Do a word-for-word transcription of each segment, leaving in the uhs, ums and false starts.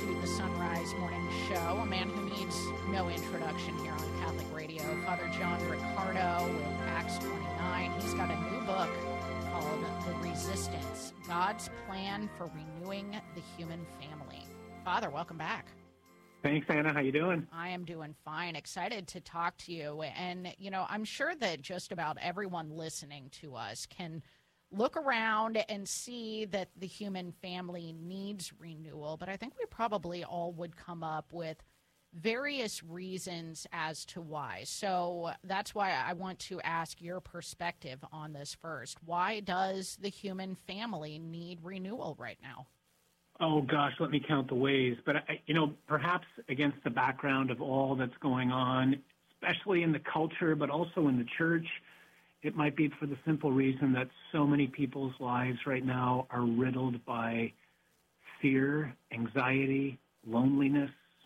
to the Sunrise Morning Show, a man who needs no introduction here on Catholic Radio, Father John Riccardo with Acts twenty-nine. He's got a new book called The Resistance, God's Plan for Renewing the Human Family. Father, welcome back. Thanks, Anna. How you doing? I am doing fine. Excited to talk to you. And, you know, I'm sure that just about everyone listening to us can look around and see that the human family needs renewal. But I think we probably all would come up with various reasons as to why. So that's why I want to ask your perspective on this first. Why does the human family need renewal right now? Oh, gosh, let me count the ways. But, I, you know, perhaps against the background of all that's going on, especially in the culture, but also in the church, it might be for the simple reason that so many people's lives right now are riddled by fear, anxiety, loneliness,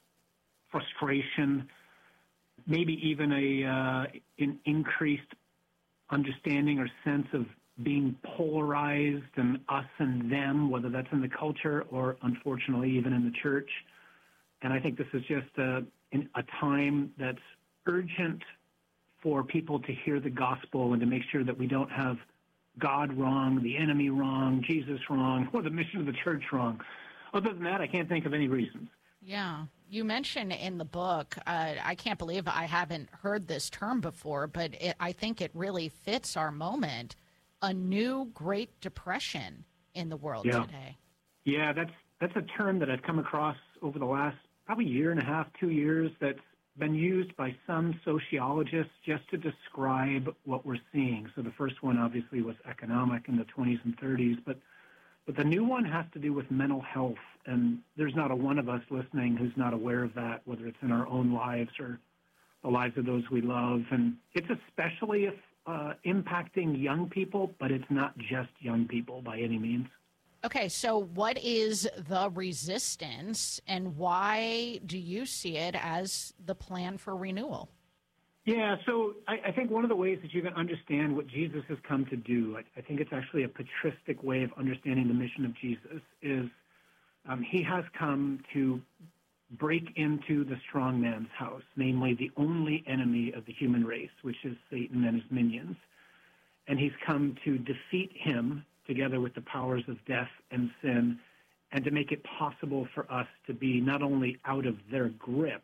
frustration, maybe even a uh, an increased understanding or sense of being polarized and us and them, whether that's in the culture or, unfortunately, even in the church. And I think this is just a, a time that's urgent for people to hear the gospel and to make sure that we don't have God wrong, the enemy wrong, Jesus wrong, or the mission of the church wrong. Other than that, I can't think of any reasons. Yeah. You mentioned in the book, uh, I can't believe I haven't heard this term before, but it, I think it really fits our moment, a new Great Depression in the world yeah. today. Yeah, that's that's a term that I've come across over the last probably year and a half, two years, that's been used by some sociologists just to describe what we're seeing. So the first one obviously was economic in the twenties and thirties, but but the new one has to do with mental health. And there's not a one of us listening who's not aware of that, whether it's in our own lives or the lives of those we love. And it's especially if, uh, impacting young people, but it's not just young people by any means. Okay, so what is the resistance, and why do you see it as the plan for renewal? Yeah, so I, I think one of the ways that you can understand what Jesus has come to do, I, I think it's actually a patristic way of understanding the mission of Jesus, is um, he has come to break into the strong man's house, namely the only enemy of the human race, which is Satan and his minions. And he's come to defeat him together with the powers of death and sin, and to make it possible for us to be not only out of their grip,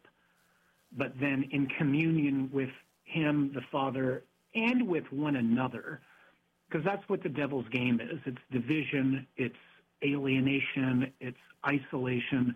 but then in communion with him, the Father, and with one another, because that's what the devil's game is. It's division, it's alienation, it's isolation,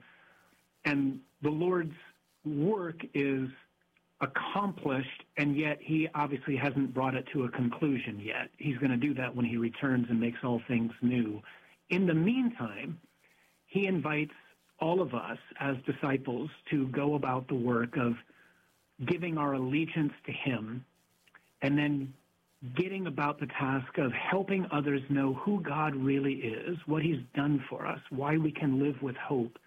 and the Lord's work is accomplished, and yet he obviously hasn't brought it to a conclusion yet. He's going to do that when he returns and makes all things new. In the meantime, he invites all of us as disciples to go about the work of giving our allegiance to him and then getting about the task of helping others know who God really is, what he's done for us, why we can live with hope.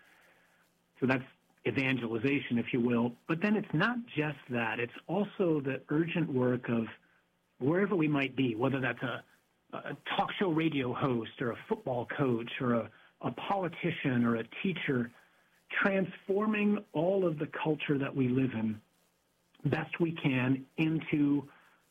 So that's evangelization, if you will. But then it's not just that. It's also the urgent work of wherever we might be, whether that's a, a talk show radio host or a football coach or a, a politician or a teacher, transforming all of the culture that we live in best we can into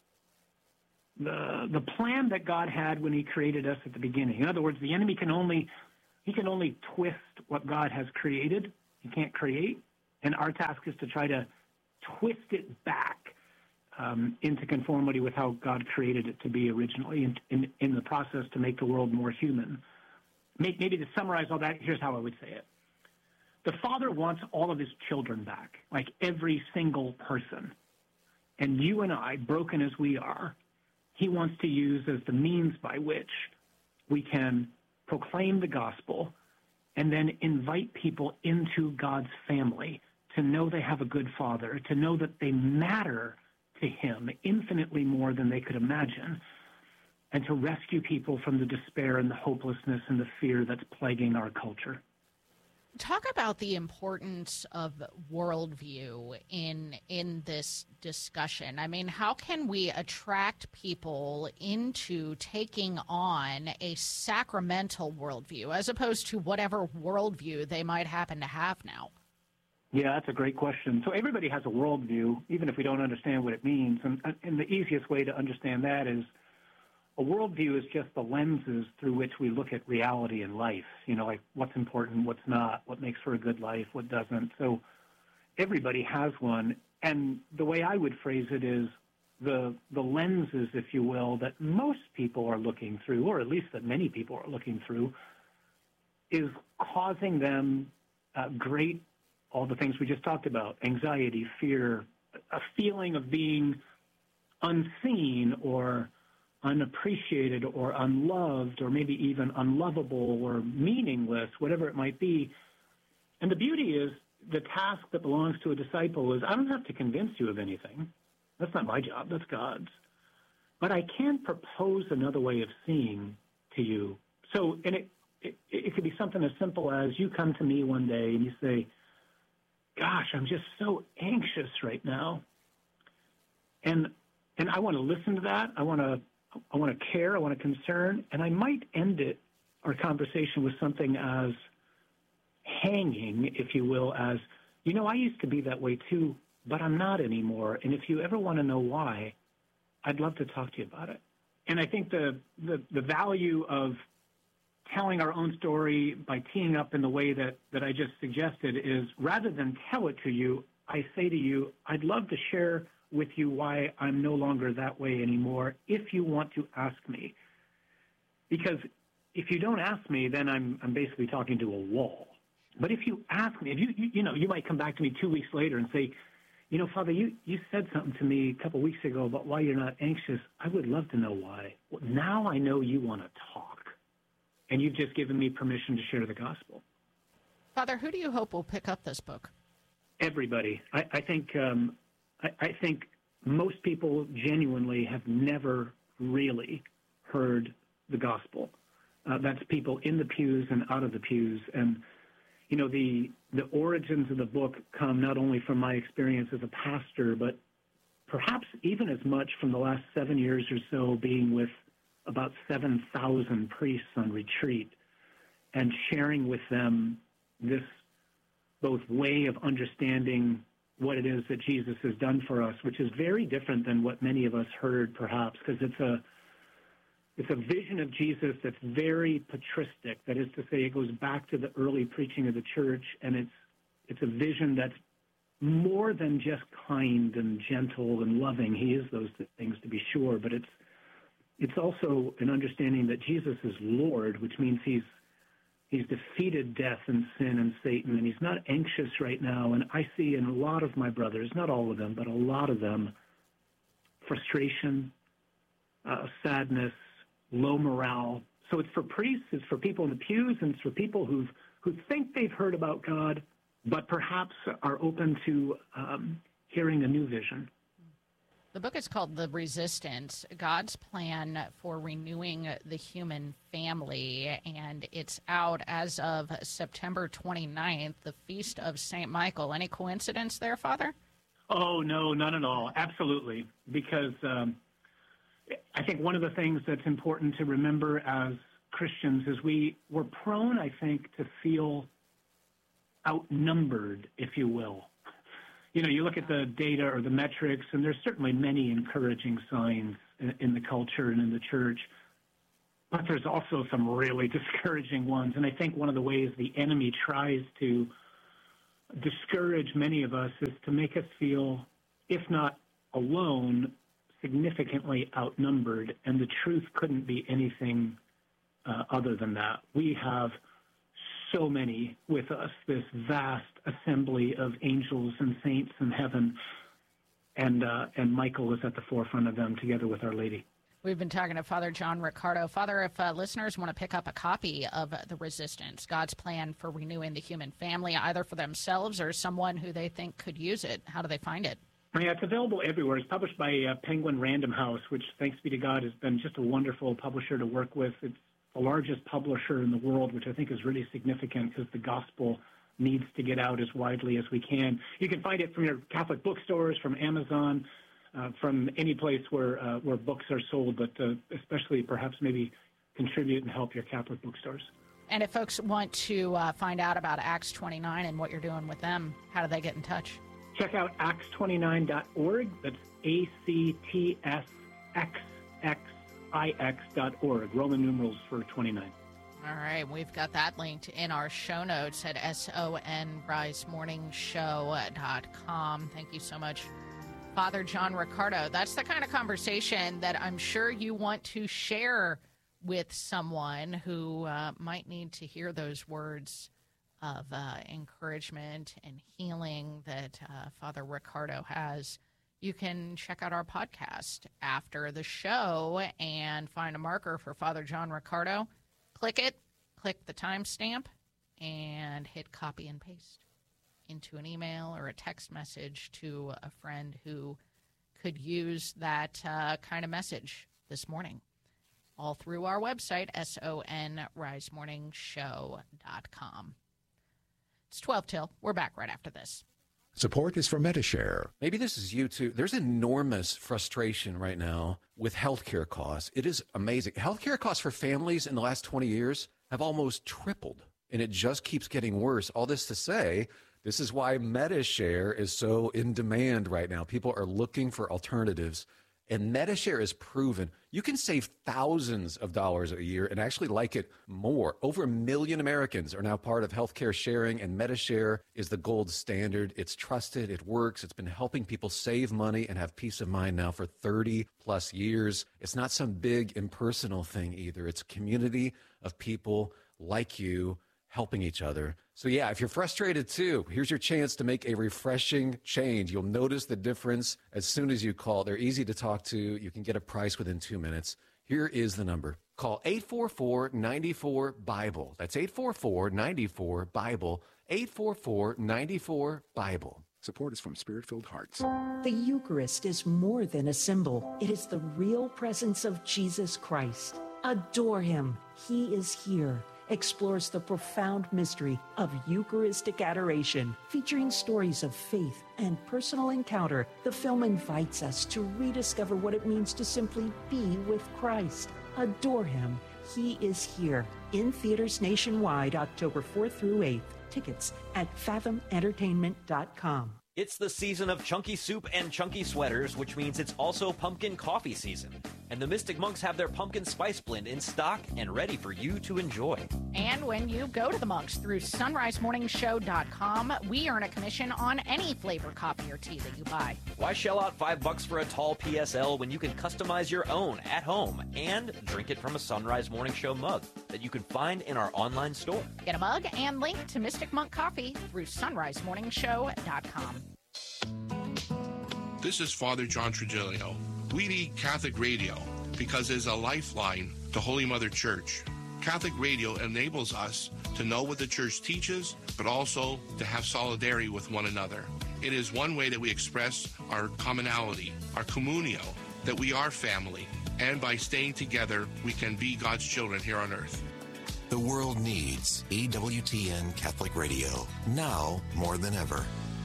the the plan that God had when he created us at the beginning. In other words, the enemy can only he can only twist what God has created. He can't create, and our task is to try to twist it back um, into conformity with how God created it to be originally, and in, in the process to make the world more human. Maybe to summarize all that, here's how I would say it. The Father wants all of his children back, like every single person. And you and I, broken as we are, he wants to use as the means by which we can proclaim the gospel and then invite people into God's family to know they have a good Father, to know that they matter to him infinitely more than they could imagine, and to rescue people from the despair and the hopelessness and the fear that's plaguing our culture. Talk about the importance of worldview in in this discussion. I mean, how can we attract people into taking on a sacramental worldview as opposed to whatever worldview they might happen to have now? Yeah, that's a great question. So everybody has a worldview, even if we don't understand what it means. And, and the easiest way to understand that is a worldview is just the lenses through which we look at reality in life, you know, like what's important, what's not, what makes for a good life, what doesn't. So everybody has one. And the way I would phrase it is the the lenses, if you will, that most people are looking through, or at least that many people are looking through, is causing them uh, great, all the things we just talked about, anxiety, fear, a feeling of being unseen or unappreciated or unloved or maybe even unlovable or meaningless, whatever it might be. And the beauty is the task that belongs to a disciple is I don't have to convince you of anything. That's not my job. That's God's. But I can propose another way of seeing to you. So, and it, it, it could be something as simple as you come to me one day and you say, gosh, I'm just so anxious right now. And and I want to listen to that. I want to I want to care. I want to concern. And I might end it, our conversation, with something as hanging, if you will, as, you know, I used to be that way too, but I'm not anymore. And if you ever want to know why, I'd love to talk to you about it. And I think the, the, the value of telling our own story by teeing up in the way that, that I just suggested is rather than tell it to you, I say to you, I'd love to share with you why I'm no longer that way anymore if you want to ask me. Because if you don't ask me, then I'm, I'm basically talking to a wall. But if you ask me, if you, you, you know, you might come back to me two weeks later and say, you know, Father, you, you said something to me a couple weeks ago about why you're not anxious. I would love to know why. Well, now I know you want to talk. And you've just given me permission to share the gospel. Father, who do you hope will pick up this book? Everybody. I, I think um, I, I think most people genuinely have never really heard the gospel. Uh, that's people in the pews and out of the pews. And, you know, the the origins of the book come not only from my experience as a pastor, but perhaps even as much from the last seven years or so being with about seven thousand priests on retreat and sharing with them this both way of understanding what it is that Jesus has done for us, which is very different than what many of us heard perhaps, because it's a it's a vision of Jesus that's very patristic. That is to say, it goes back to the early preaching of the church, and it's it's a vision that's more than just kind and gentle and loving. He is those things, to be sure, but it's It's also an understanding that Jesus is Lord, which means he's he's defeated death and sin and Satan, and he's not anxious right now. And I see in a lot of my brothers, not all of them, but a lot of them, frustration, uh, sadness, low morale. So it's for priests, it's for people in the pews, and it's for people who've, who think they've heard about God, but perhaps are open to um, hearing a new vision. The book is called The Resistance, God's Plan for Renewing the Human Family, and it's out as of September twenty-ninth, the Feast of Saint Michael. Any coincidence there, Father? Oh, no, not at all. Absolutely. Because um, I think one of the things that's important to remember as Christians is we, we're prone, I think, to feel outnumbered, if you will. You know, you look at the data or the metrics, and there's certainly many encouraging signs in, in the culture and in the church, but there's also some really discouraging ones. And I think one of the ways the enemy tries to discourage many of us is to make us feel, if not alone, significantly outnumbered. And the truth couldn't be anything uh, other than that. We have so many with us, this vast assembly of angels and saints in heaven, and uh, and Michael is at the forefront of them together with Our Lady. We've been talking to Father John Riccardo. Father, if uh, listeners want to pick up a copy of The Resistance, God's Plan for Renewing the Human Family, either for themselves or someone who they think could use it, how do they find it? Yeah, it's available everywhere. It's published by uh, Penguin Random House, which, thanks be to God, has been just a wonderful publisher to work with. It's the largest publisher in the world, which I think is really significant because the gospel needs to get out as widely as we can. You can find it from your Catholic bookstores, from Amazon, uh, from any place where uh, where books are sold, but uh, especially perhaps maybe contribute and help your Catholic bookstores. And if folks want to uh, find out about Acts twenty-nine and what you're doing with them, how do they get in touch? Check out acts twenty-nine dot org. That's A C T S X X I X dot org. Roman numerals for twenty-nine. All right, we've got that linked in our show notes at son rise morning show dot com. Thank you so much, Father John Riccardo. That's the kind of conversation that I'm sure you want to share with someone who uh, might need to hear those words of uh, encouragement and healing that uh, Father Riccardo has. You can check out our podcast after the show and find a marker for Father John Riccardo. Click it, click the timestamp, and hit copy and paste into an email or a text message to a friend who could use that uh, kind of message this morning. All through our website, son rise morning show dot com. It's twelve till. We're back right after this. Support is for Medi-Share. Maybe this is you too. There's enormous frustration right now with healthcare costs. It is amazing. Healthcare costs for families in the last twenty years have almost tripled, and it just keeps getting worse. All this to say, this is why Medi-Share is so in demand right now. People are looking for alternatives. And Medi-Share is proven you can save thousands of dollars a year and actually like it more. Over a million Americans are now part of healthcare sharing, and Medi-Share is the gold standard. It's trusted. It works. It's been helping people save money and have peace of mind now for thirty plus years. It's not some big impersonal thing either. It's a community of people like you helping each other. So yeah, if you're frustrated too, here's your chance to make a refreshing change. You'll notice the difference as soon as you call. They're easy to talk to. You can get a price within two minutes. Here is the number. Call eight four four, nine four, BIBLE. That's eight four four, nine four, BIBLE. eight four four, nine four, BIBLE. Support is from Spirit-Filled Hearts. The Eucharist is more than a symbol. It is the real presence of Jesus Christ. Adore him. He is here. Explores the profound mystery of Eucharistic adoration. Featuring stories of faith and personal encounter, the film invites us to rediscover what it means to simply be with Christ. Adore him. He is here. In theaters nationwide, October fourth through eighth. Tickets at fathom entertainment dot com. It's the season of chunky soup and chunky sweaters, which means it's also pumpkin coffee season. And the Mystic Monks have their pumpkin spice blend in stock and ready for you to enjoy. And when you go to the Monks through sunrise morning show dot com, we earn a commission on any flavor coffee or tea that you buy. Why shell out five bucks for a tall P S L when you can customize your own at home and drink it from a Sunrise Morning Show mug that you can find in our online store? Get a mug and link to Mystic Monk Coffee through sunrise morning show dot com. This is Father John Trigilio. We need Catholic radio because it's a lifeline to Holy Mother Church. Catholic radio enables us to know what the Church teaches, but also to have solidarity with one another. It is one way that we express our commonality, our communio, that we are family, and by staying together, we can be God's children here on earth. The world needs E W T N Catholic Radio, now more than ever.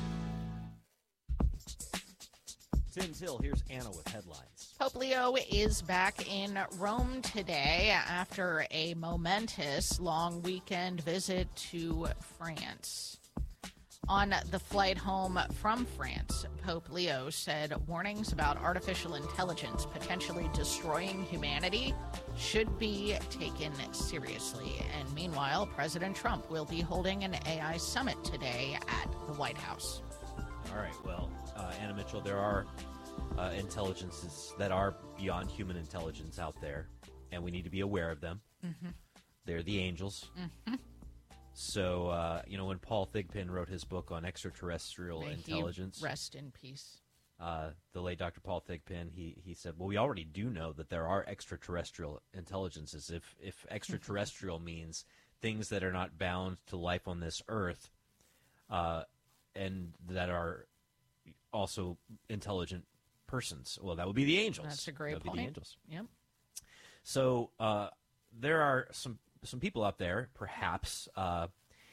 Tim Till, here's Anna with headlines. Pope Leo is back in Rome today after a momentous long weekend visit to France. On the flight home from France, Pope Leo said warnings about artificial intelligence potentially destroying humanity should be taken seriously. And meanwhile, President Trump will be holding an A I summit today at the White House. All right, well, uh, Anna Mitchell, there are uh, intelligences that are beyond human intelligence out there, and we need to be aware of them. Mm-hmm. They're the angels. Mm-hmm. So, uh, you know, when Paul Thigpen wrote his book on extraterrestrial May intelligence, he rest in peace. Uh, the late Doctor Paul Thigpen, he, he said, well, we already do know that there are extraterrestrial intelligences. If, if extraterrestrial means things that are not bound to life on this earth, uh, and that are also intelligent persons, well, that would be the angels. That's a great that would point. Be the angels. Yep. So uh, there are some some people out there, perhaps, uh,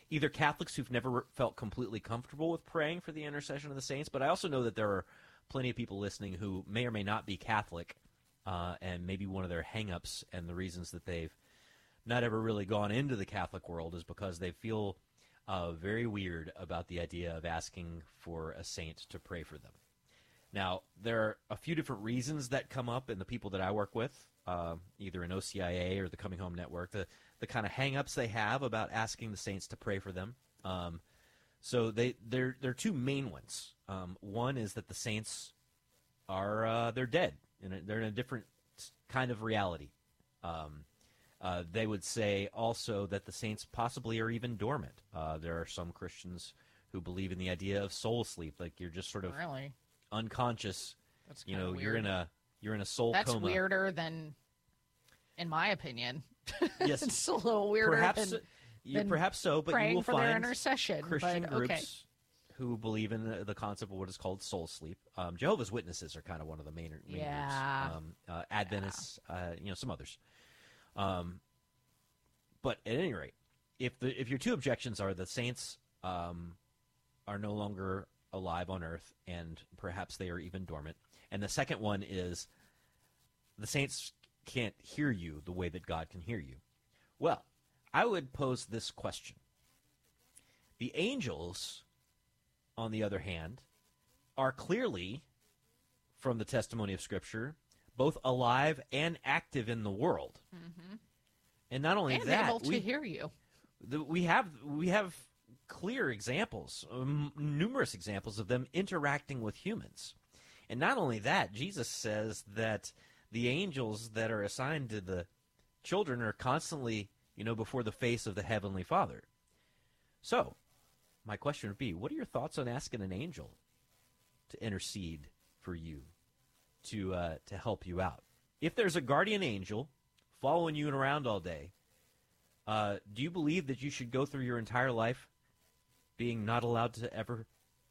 either Catholics who've never felt completely comfortable with praying for the intercession of the saints, but I also know that there are plenty of people listening who may or may not be Catholic, uh, and maybe one of their hang-ups and the reasons that they've not ever really gone into the Catholic world is because they feel uh, very weird about the idea of asking for a saint to pray for them. Now, there are a few different reasons that come up in the people that I work with, uh, either in O C I A or the Coming Home Network, the, the kind of hang-ups they have about asking the saints to pray for them. Um, so they, there, there are two main ones. Um, one is that the saints are uh, they're dead. In a, they're in a different kind of reality. Um, uh, they would say also that the saints possibly are even dormant. Uh, there are some Christians who believe in the idea of soul sleep, like you're just sort of really unconscious. That's you know, weird. you're in a you're in a soul That's coma. That's weirder than, in my opinion. Yes, it's a little weirder. Perhaps, than, yeah, than perhaps so. But praying you will for find their intercession. Christian but, groups okay. who believe in the, the concept of what is called soul sleep. Um, Jehovah's Witnesses are kind of one of the main, main yeah. groups. Um, uh, Adventists, yeah. uh, you know, some others. Um, but at any rate, if the if your two objections are the saints um, are no longer alive on earth and perhaps they are even dormant, and the second one is the saints can't hear you the way that God can hear you, well, I would pose this question. The angels, on the other hand, are clearly, from the testimony of Scripture, both alive and active in the world. Mm-hmm. And not only and that, able to we, hear you. The, we have we have clear examples, um, numerous examples of them interacting with humans. And not only that, Jesus says that the angels that are assigned to the children are constantly, you know, before the face of the Heavenly Father. So, my question would be, what are your thoughts on asking an angel to intercede for you, to uh, to help you out? If there's a guardian angel following you around all day, uh, do you believe that you should go through your entire life being not allowed to ever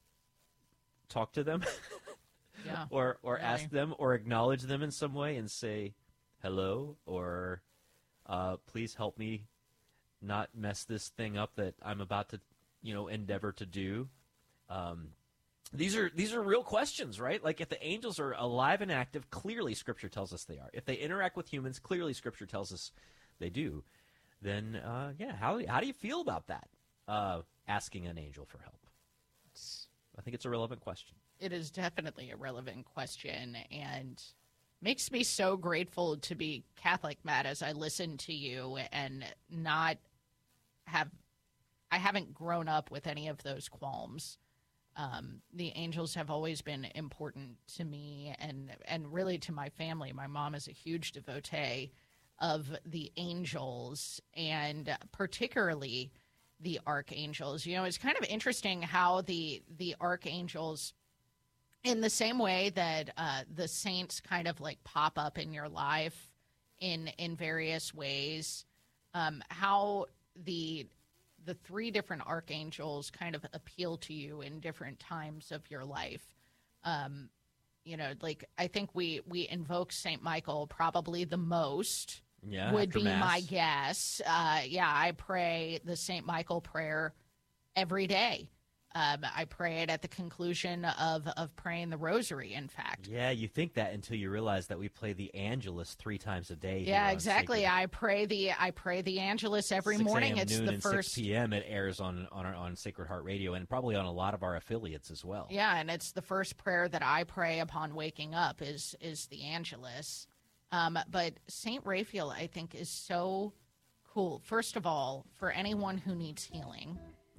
talk to them? Yeah, or or really. ask them or acknowledge them in some way and say hello or uh, please help me not mess this thing up that I'm about to, you know, endeavor to do. Um, these are these are real questions, right? Like if the angels are alive and active, clearly Scripture tells us they are. If they interact with humans, clearly Scripture tells us they do. Then uh, yeah, how how do you feel about that? Uh, asking an angel for help. It's, I think it's a relevant question. It is definitely a relevant question, and makes me so grateful to be Catholic, Matt, as I listen to you and not have, I haven't grown up with any of those qualms. Um, the angels have always been important to me and, and really to my family. My mom is a huge devotee of the angels, and particularly the archangels. You know, it's kind of interesting how the the archangels, in the same way that uh, the saints kind of like pop up in your life in in various ways, um, how the the three different archangels kind of appeal to you in different times of your life. Um, you know, like I think we we invoke Saint Michael probably the most. Yeah, would be Mass. my guess. Uh, yeah, I pray the Saint Michael prayer every day. Um, I pray it at the conclusion of, of praying the rosary, in fact. Yeah, you think that until you realize that we play the Angelus three times a day. Yeah, exactly. I pray the I pray the Angelus every morning. It's noon, the and first six p.m. It airs on, on our, on Sacred Heart Radio and probably on a lot of our affiliates as well. Yeah, and it's the first prayer that I pray upon waking up is is the Angelus. Um, but Saint Raphael, I think, is so cool. First of all, for anyone who needs healing,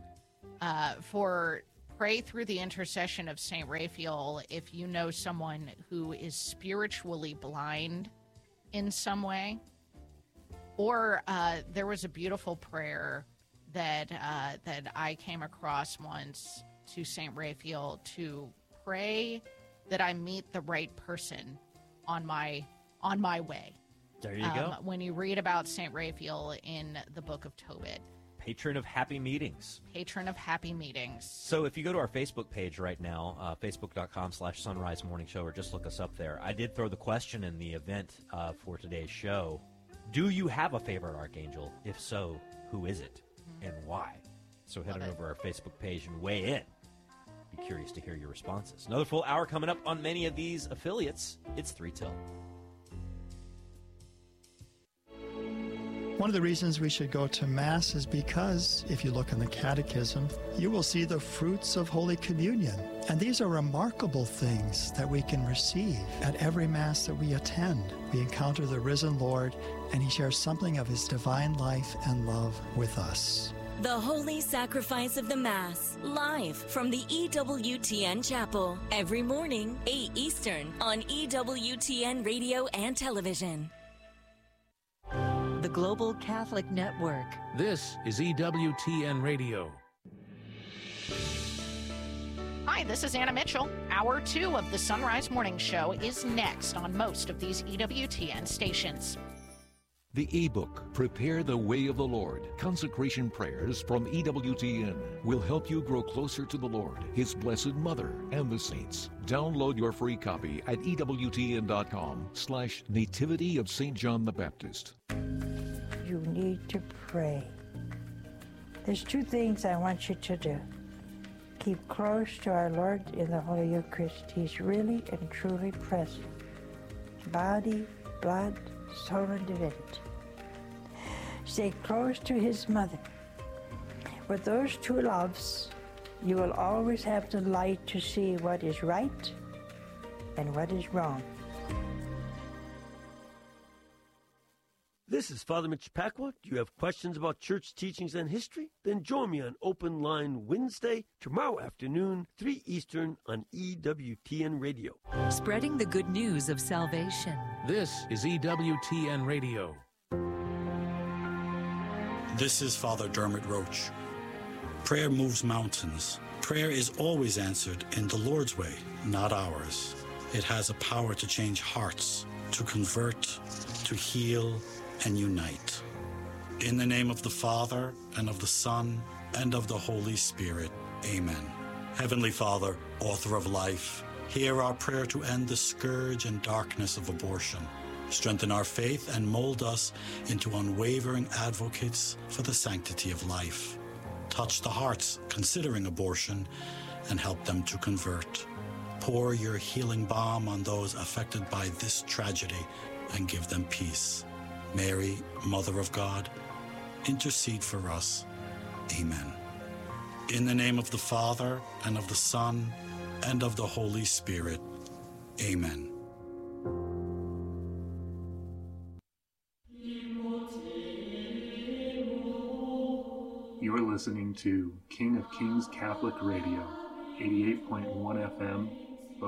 uh, for pray through the intercession of Saint Raphael if you know someone who is spiritually blind in some way. Or uh, there was a beautiful prayer that uh, that I came across once to Saint Raphael to pray that I meet the right person on my on my way. There you um, go. When you read about Saint Raphael in the book of Tobit. Patron of happy meetings. Patron of happy meetings. So if you go to our Facebook page right now, uh, facebook.com slash Sunrise Morning Show, or just look us up there. I did throw the question in the event uh, for today's show. Do you have a favorite archangel? If so, who is it and why? So head Love on it. over our Facebook page and weigh in. Be curious to hear your responses. Another full hour coming up on many of these affiliates. It's three till. One of the reasons we should go to Mass is because, if you look in the Catechism, you will see the fruits of Holy Communion. And these are remarkable things that we can receive at every Mass that we attend. We encounter the risen Lord, and He shares something of His divine life and love with us. The Holy Sacrifice of the Mass, live from the E W T N Chapel, every morning, eight Eastern, on E W T N Radio and Television. The Global Catholic Network. This is E W T N Radio. Hi, this is Anna Mitchell. Hour two of the Sunrise Morning Show is next on most of these E W T N stations. The ebook, Prepare the Way of the Lord, Consecration Prayers from E W T N, will help you grow closer to the Lord, His Blessed Mother, and the saints. Download your free copy at ewtn.com slash Nativity of Saint John the Baptist. You need to pray. There's two things I want you to do. Keep close to our Lord in the Holy Eucharist. He's really and truly present. Body, blood, soul, and divinity. Stay close to His Mother. With those two loves, you will always have the light to see what is right and what is wrong. This is Father Mitch Pacwa. Do you have questions about church teachings and history? Then join me on Open Line Wednesday, tomorrow afternoon, three Eastern on E W T N Radio. Spreading the good news of salvation. This is E W T N Radio. This is Father Dermot Roach. Prayer moves mountains. Prayer is always answered in the Lord's way, not ours. It has a power to change hearts, to convert, to heal, and unite. In the name of the Father, and of the Son, and of the Holy Spirit. Amen. Heavenly Father, author of life, hear our prayer to end the scourge and darkness of abortion. Strengthen our faith and mold us into unwavering advocates for the sanctity of life. Touch the hearts considering abortion and help them to convert. Pour your healing balm on those affected by this tragedy and give them peace. Mary, Mother of God, intercede for us. Amen. In the name of the Father, and of the Son, and of the Holy Spirit. Amen. You are listening to King of Kings Catholic Radio, eighty-eight point one F M,